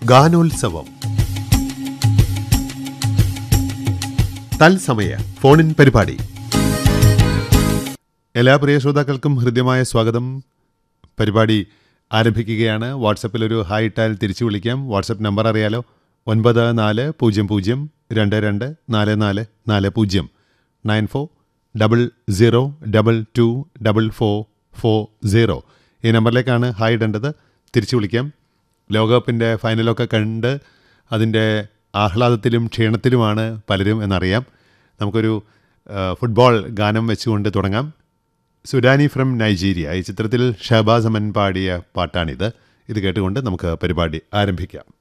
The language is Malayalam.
ഗാനോത്സവം തത്സമയ ഫോണിൻ പരിപാടി. എല്ലാ പ്രിയ ശ്രോതാക്കൾക്കും ഹൃദ്യമായ സ്വാഗതം. പരിപാടി ആരംഭിക്കുകയാണ്. വാട്സപ്പിൽ ഒരു ഹായ് ഇട്ടാൽ തിരിച്ചു വിളിക്കാം. വാട്സപ്പ് നമ്പർ അറിയാലോ, 9400224440 9400224440. ഈ നമ്പറിലേക്കാണ് ഹായ് ഇടേണ്ടത്. തിരിച്ചു വിളിക്കാം. ലോകകപ്പിൻ്റെ ഫൈനലൊക്കെ കണ്ട് അതിൻ്റെ ആഹ്ലാദത്തിലും ക്ഷീണത്തിലുമാണ് പലരും എന്നറിയാം. നമുക്കൊരു ഫുട്ബോൾ ഗാനം വെച്ചുകൊണ്ട് തുടങ്ങാം. സുഡാനി ഫ്രം നൈജീരിയ, ഈ ചിത്രത്തിൽ ഷഹബാസ് അമൻ പാടിയ പാട്ടാണിത്. ഇത് കേട്ടുകൊണ്ട് നമുക്ക് പരിപാടി ആരംഭിക്കാം.